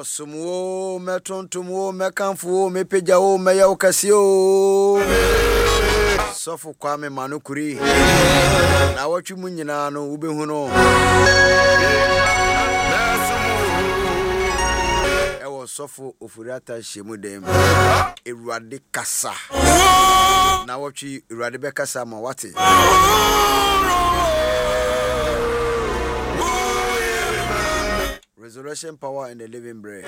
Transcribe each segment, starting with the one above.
Mosumo, metontumo, mekanfu, mepejao, meyaukasio. Sofu kwame manukuri. Na wachu munyina no ube huno. Ewo sofu ofurata shemudem. Irwade kasa. Na wachu irwade bekasa ma wate. Resurrection power in the living bread.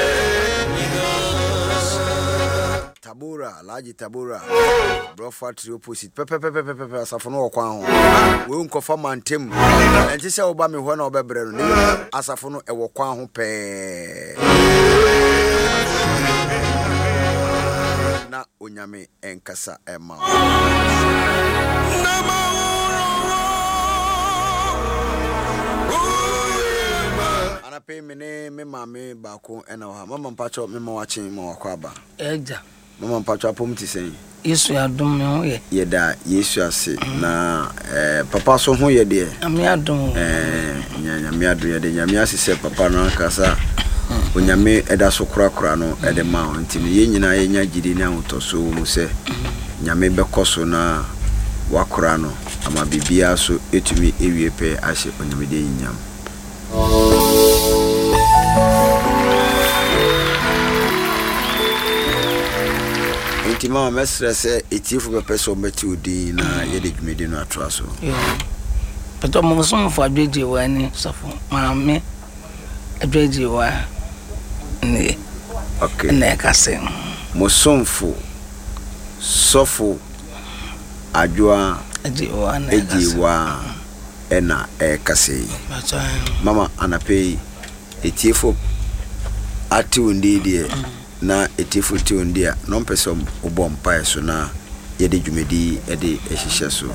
Tabura, Laji Tabura. Brofat to opposite. Pepe Asafono Okwan. We won't confirm and Tim. And this is Obama when Obebre. Asafono Ewokwan pe. Na Unyame Enkasa Emma. Pay me name, me mammy, Baku, and our Mamma Pacho, me watching more quaba. Eja. Mamma Pacho, pum to say. Yes, we are doing it. Ye da, yes, you are sick. Na, Papa, so who ye dear? I'm here doing. Yamia, the Yamiasi said, Papa, no casa. When Yame Edaso Cracrano at the mountain, Yena, Yena, Gidina, to so, who say, Yame Becoso na Wakrano, Ama Bibia, so it me, if pay, I say, on the day in Yam. Intima mesra se etifu be person beti odi na yede dwumedi no atoa so. But mo so for adweje wa ni sofo maame adweje wa ni. Okay. Na kase. Mo somfo sofo adwoa eji wa ena kase. Mama anape etifu ati undi die na etifu ti ondia no person obom pae so na yede dwumedi ede ehihye so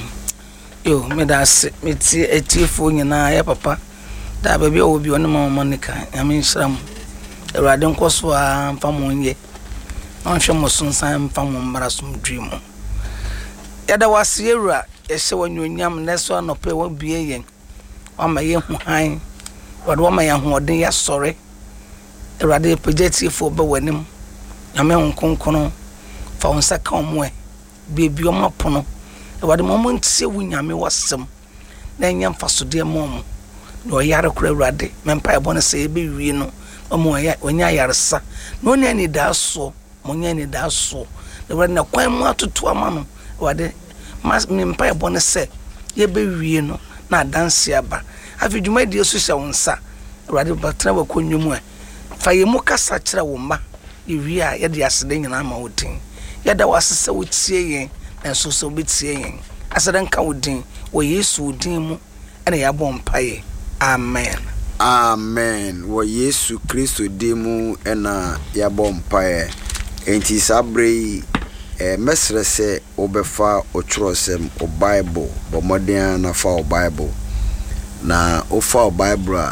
yo me da se meti etifu nyina ya papa da ba bi obi ono mama nika ya me nhram ewrade nkoso a mfamonye on hwe mosunsan mfamon mbarasum dwimu ya da wase ewra ehye wanyonyam neso anope wa bie yen ama ye hu han wade wa ma ya hoden ya sore Erade project for be wanim nyame nkonkono fa wonsa ka omwe bebi omapono erade moment se wunyame wasem na nyam fasode mom na oyare kura erade mempa ebone se ebe wie no omo onya yaresa no ne ni da so monya ni da so erade na kwan mu atoto amano erade mempa ebone se yebe wie no na dance aba afidwuma die so hye wonsa erade batra wakonnwum Fayemu kasa kira woma ewi a ye de asede nyina ma wodin ye da wasese wotie yen na so so betie yen asede nka wodin wo Yesu wodin mu ene ya bom paye amen amen wo Yesu Kristo dimu ena ya bom paye enti sabre mesrese obefa otworosem o Bible bo modern na fa o Bible na o fa o Bible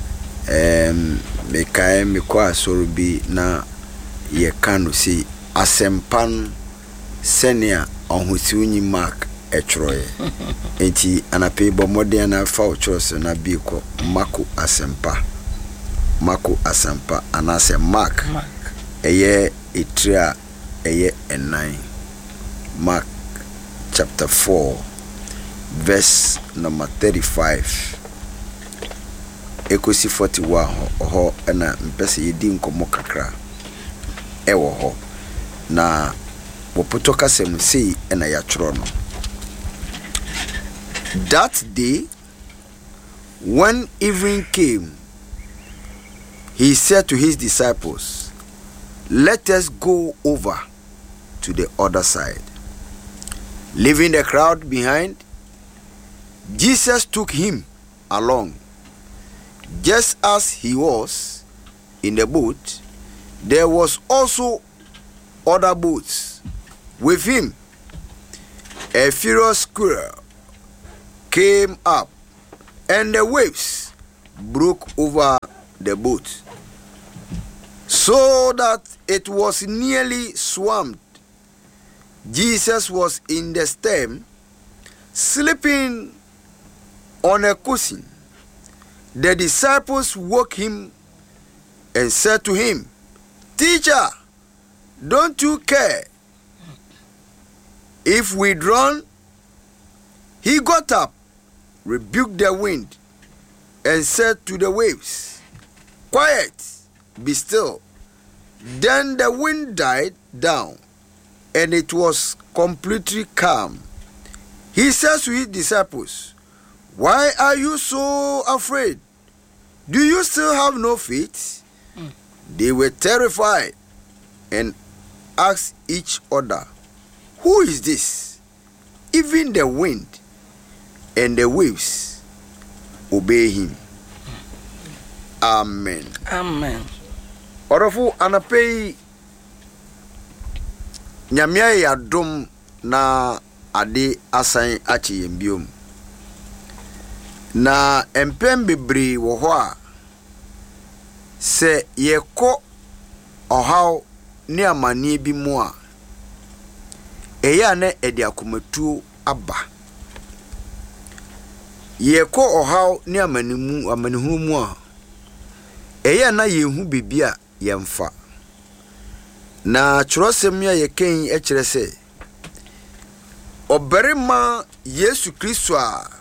mekae mekwa sorobi na ye kanu si asempan senia onhusiunyi mark etroye enti anape bo modern na fa ochose na biko mako asempa anase mark eye etria eye enai Mark chapter 4 verse number 35 ekosi 41 ho na mpese yedi nkomo kakra ewo ho na wopoto kasem sei na ya choro no. That day when evening came, he said to his disciples, "Let us go over to the other side." Leaving the crowd behind, Jesus took him along. Just as he was in the boat, there was also other boats with him. A furious squall came up, and the waves broke over the boat, so that it was nearly swamped. Jesus was in the stern, sleeping on a cushion. The disciples woke him and said to him, Teacher, don't you care if we drown? He got up, rebuked the wind, and said to the waves, Quiet, be still. Then the wind died down, and it was completely calm. He says to his disciples, Why are you so afraid? Do you still have no faith? They were terrified and asked each other, Who is this? Even the wind and the waves obey him. Amen. Amen. Orofo anapei nyamia ya dom na ade asan achi yembiom. Na empem bebre wo ho a se yeko ohaw ni amani bi mu a eya na edi akomatu aba. Yeko ohaw ni amanihu mu a eya na yehu bibia yemfa. Na churosem ya yeken e kire se obarima Yesu Kristo a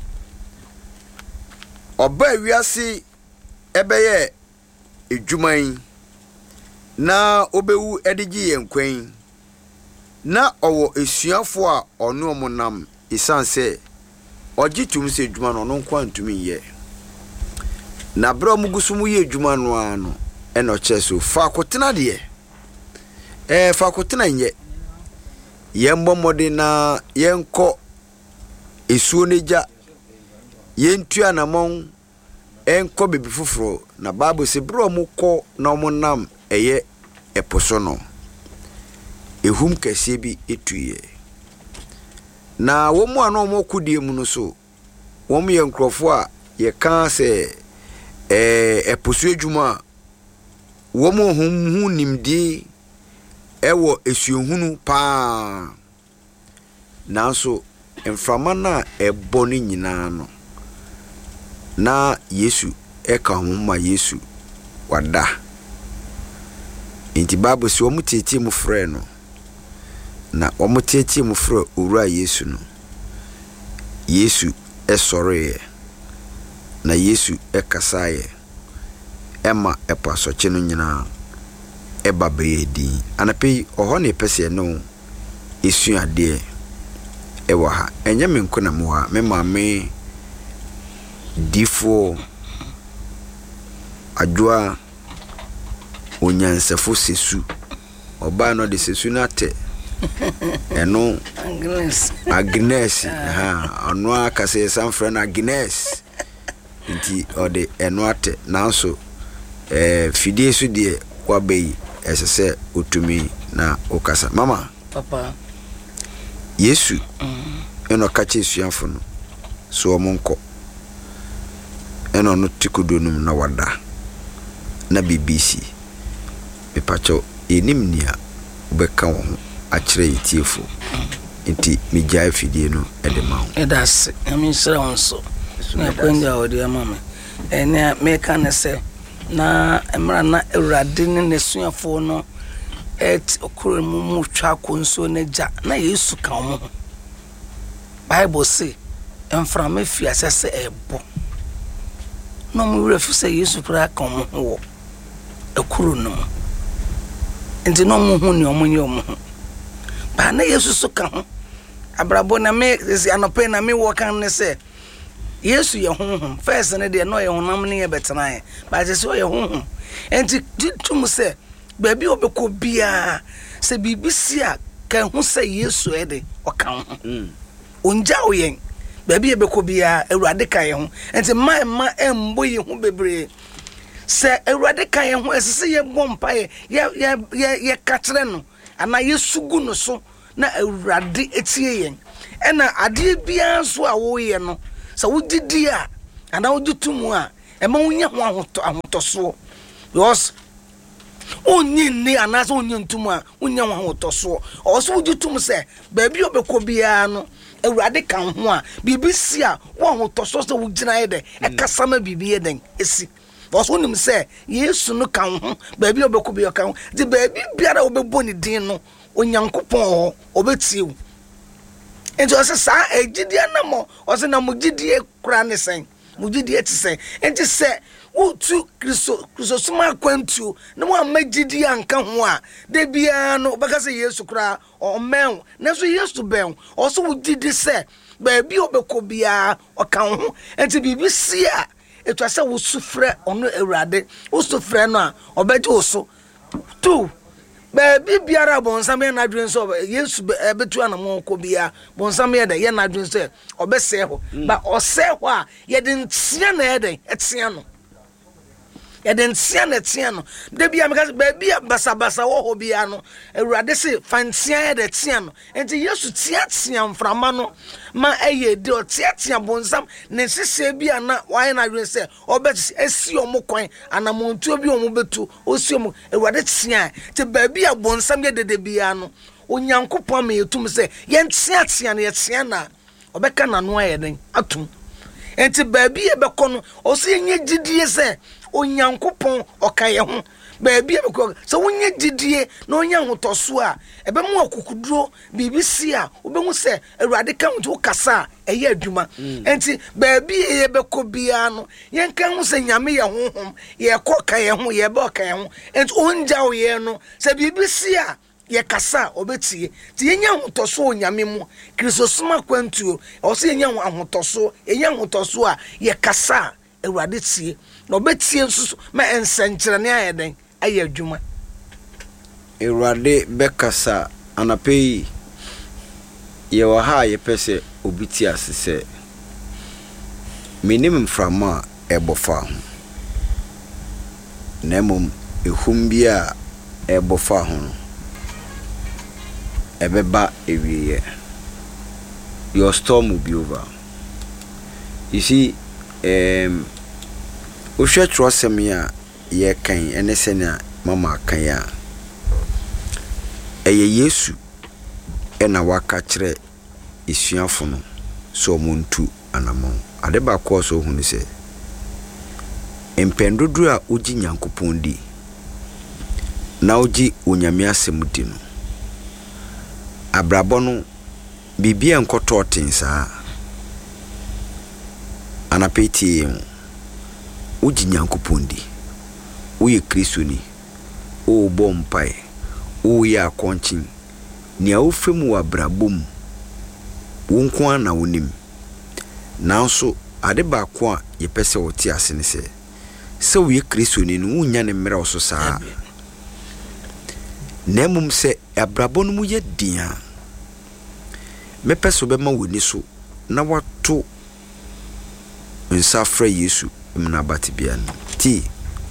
oba wiase ebeye edwuman na obewu edigi yenkwan na owo esuafo a ono omonam isanse ogitum se edwuma no nko antumi ye na bro mugusumu ye edwuma no ano eno cheso fa kotena de fa kotena nye yembo mode na yenko esuo neja yentua na mon enko bebi fufuro na Bible se bro mu ko na omonam eye eposo no ehum kese bi etuye na wo mu ano mo kudie mu no so wo mu ye nkrofo a ye kan se eposo edwuma wo mu hu nimdi ewo esuohunu pa nanso emframa na eboni nyina no na Yesu eka homma Yesu wada inti Bible si omu tete mu frɛ no na omu tete mu frɛ owura Yesu no Yesu esɔre na Yesu ekasaye ema epasoche no nyina eba beyedi anape oho ne pese no esu ade ewa ha enye me nkona mu ha me maame difo adwa onyansefo sesu oba no de sesu na te eno Agnes ha ono aka se sanfra na Agnes nti ode eno ate nanso fidie su de wabeyi esese utumi na okasa mama papa Yesu eno kache suafo no so omonko eno no tikudonum na wada na BBC mepacho enimnia obeka wo akire yitiefo nti mejai fidie no edema edas amisra wonso na kwenda odi amame ene meka ne se na emra na Awurade ne suafo no et okuru mu twa konso ne ja na Yesu ka mo Bible say emfra me fi asese ebo no mu refu say Yesu kra ka mo wo okuru no enti no mu hu ne omonye omo ba na Yesu so ka ho abrabo na me anope na me wo kan ne se Yesu ye honhom first ne de no ye honam ne ye betena ye ba je se ye honhom enti tum se ba bi obeko bia se bibisi a kan hu se Yesu e de o kan ho onja oyen ba bi obeko bia Awurade kan ye ho enti ma embo ye ho bebre se Awurade kan ye ho esese ye bompa ye katre no ana Yesu gu no so na Awurade etie yen ena ade bia so a wo ye no sa wudidi a ana wudutumu a ema wunya ho ahotoso because onyi ni ana so onyi ntumu a wunya ho ahotoso o so wudutumu se ba bi obekọ bia no Awurade kan ho a bibisi a wo ahotoso so wugina ye de ekasa ma bibi ye den esi was one him say Yesu no kan ho baabi obekọ bi kan di baabi biara obebo ni din no onyankopon obetie wo enti o se sa agidie na mo o se na mo gidie kura ne sen mo gidie ti sen enti se wo tu Kristo suma kwantu na mo amagidie anka ho a de bia no baka se Yesu kura o men na so Yesu ben o so wo gidie se baabi obekọ bia o kan ho enti bibisi a etu asa wo sufre ono Awurade wo sufre no a obeje wo so tu baabi biara bonsam ye na dwen so Yesu betu anamo ko bia bonsam ye da ye na dwen so obese ho ba ose ho a ye de ntia na ye den etia no ye de ntia na etia no de bia me ka baabi basa wo ho bia no Awurade se fantia ye de tia no enti Yesu tia mframa no ma eye de o tia bonsam ne sese bia na wa na dwen se obeti esi omukwan anamontuo bi omubetu osi omu Awurade tia te baabi a bonsam ye de bia no onyankopon ma yetum se ye tia na ye tia na obeka na no aye den atum enti baabi e beko no o se nye gidie se onyankopon okaye ho baabi e beko se wonye gidie na onya hotoso a ebe mu akukuduro bibisi a obemu se Awurade kan wo kasa eye adwuma enti baabi e beko bia no yen kan wo se nyame ye honhom ye koka ye ho ye ba oka ye ho enti onja wo ye no se bibisi a ye kasa obetie ti yenya hotoso onyame mu Kristo suma kwantuo o se yenya hotoso a ye kasa Awurade tie na obetie nsusu ma ensenkyerene ayeden aye adwuma Awurade bekasa anapei ye wa ha ye pese obiti asese minim mframa ebofa ho nemom ehumbia ebofa ho ebeba ewiye your storm will be over. You see ohwe trosem ya ye kan enesena mama kan ya eye Yesu ena waka kire isuafo no so muntu anamon adeba ko so hunu se empendodu a ogi nyankopon di na ogi onyame asemudi no abrabo no bibia enkoto tensa anapeti ogi nyankopon di uye Kristo ni o bompai o ya konchin ni awofemu abrabom wonko na wonim nanso ade ba ko a yepese wote ase ne se uye Kristo ni no unya ne mra oso saa nemum se abrabo no mu ye dia mepeso be ma woni so na wato nsafra Yesu mna batibia ti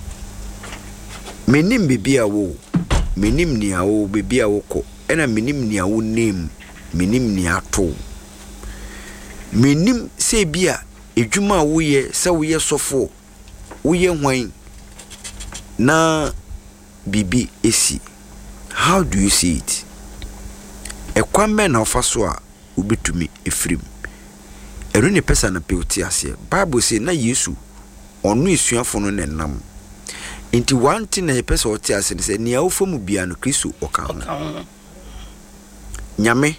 menim bibia wo menim ni awo bibia wo ko ena menim ni awo nem menim ni ato menim se bia edwuma wo ye se wo ye sofo wo ye hwan na bibi esi. How do you see it? Ekwame na ofaso a ubetumi efrim ero ne pesa na pewti ase Bible say na Yesu onu isuafo no nenam enti wanti na pesa oti ase ne se ne awofam bia no Kristo oka ho nyame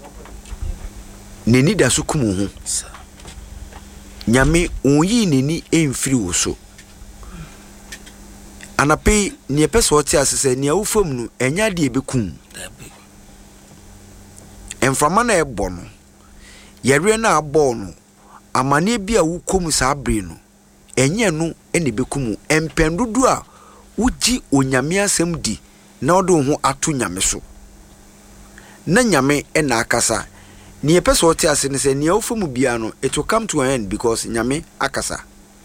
neni da so kumu ho nyame onyi neni emfiri wo so anape ne pesa oti ase se ne awofam no enya de ebekum emframa na ebo no yare na abo no amane bia wukom sa bre no enye no ene bekumu empendudu a wuji onyame asem di na odo ho ato nyame so na nyame ena akasa ne pese ote ase ne se ne awofam bia no it will come to an end because nyame akasa.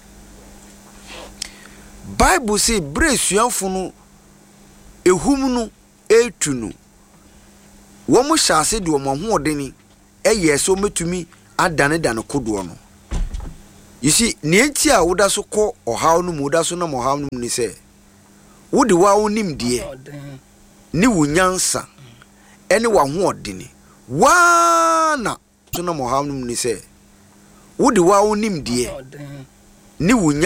Bible say bresuafo no ehum no etu no wo mo hyase de wo mo ho odeni eye so metumi adane dane kodo no. You see ne enti a woda so ko ohaw no mu woda so na mo haw no ni se wodi wa wonim de ni wunyansa ene wa ho odeni wa na so na mo haw no ni se wodi wa wonim de ni